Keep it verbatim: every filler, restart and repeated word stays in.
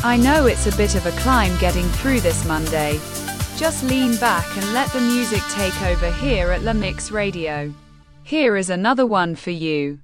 I know it's a bit of a climb getting through this Monday. Just lean back and let the music take over here at La Mix Radio. Here is another one for you.